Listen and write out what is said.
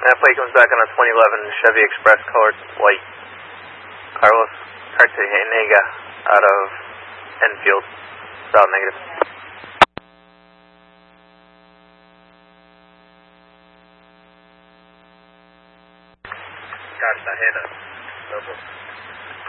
That plate comes back on a 2011 Chevy Express colored white. Carlos Cartagena out of Enfield. South negative. Cartagena. No.